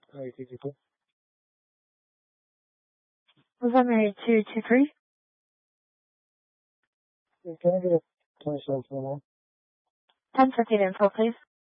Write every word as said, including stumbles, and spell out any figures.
eight two two. November eight two two three. Can I get a twenty-seven for one? ten for gate info, please.